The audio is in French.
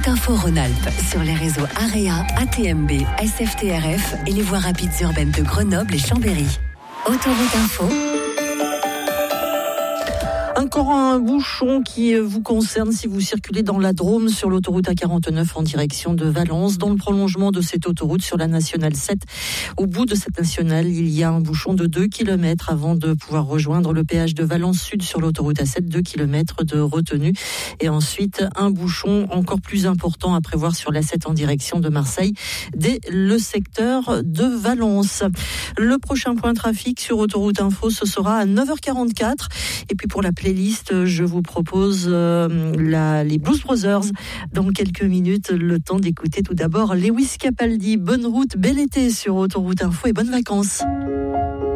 Autoroute Info Rhône-Alpes sur les réseaux AREA, ATMB, SFTRF et les voies rapides urbaines de Grenoble et Chambéry. Autoroute Info. Encore un bouchon qui vous concerne si vous circulez dans la Drôme sur l'autoroute A49 en direction de Valence. Dans le prolongement de cette autoroute sur la nationale 7, au bout de cette nationale, il y a un bouchon de 2 km avant de pouvoir rejoindre le péage de Valence Sud sur l'autoroute A7, 2 km de retenue. Et ensuite, un bouchon encore plus important à prévoir sur la 7 en direction de Marseille, dès le secteur de Valence. Le prochain point trafic sur Autoroute Info, ce sera à 9h44. Et puis pour la playlist, je vous propose les Blues Brothers dans quelques minutes. Le temps d'écouter tout d'abord Lewis Capaldi. Bonne route, bel été sur Autoroute Info et bonnes vacances.